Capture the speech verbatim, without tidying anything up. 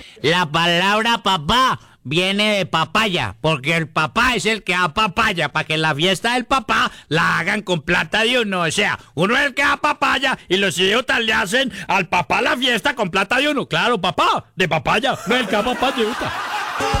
La palabra papá viene de papaya, porque el papá es el que da papaya, para que la fiesta del papá la hagan con plata de uno. O sea, uno es el que da papaya y los idiotas le hacen al papá la fiesta con plata de uno. Claro, papá, de papaya, no el que da papaya.